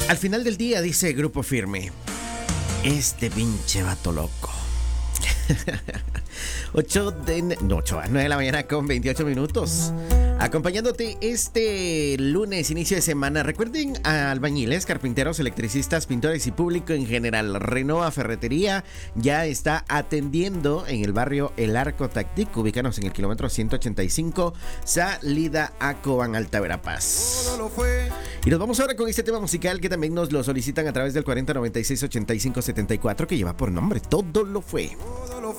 Al final del día, dice Grupo Firme, este pinche vato loco. 9 de la mañana con 28 minutos. Acompañándote este lunes, inicio de semana. Recuerden a albañiles, carpinteros, electricistas, pintores y público en general. Renova Ferretería ya está atendiendo en el barrio El Arco Tactic. Ubícanos en el kilómetro 185, salida a Cobán, Alta Verapaz. Y nos vamos ahora con este tema musical que también nos lo solicitan a través del 4096-8574, que lleva por nombre Todo lo fue.